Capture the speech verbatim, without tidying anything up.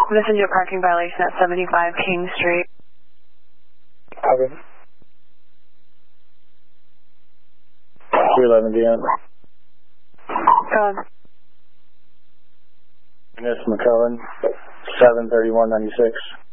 This is your parking violation at seventy-five King Street. Okay. three eleven D M. Go on. Miss McCullen, seven thirty-one ninety-six.